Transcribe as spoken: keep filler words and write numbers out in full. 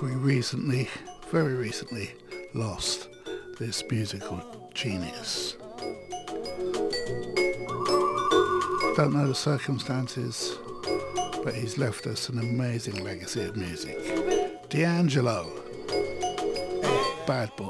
we recently, very recently, lost this musical genius. Don't know the circumstances, but he's left us an amazing legacy of music. D'Angelo, Bad Boy.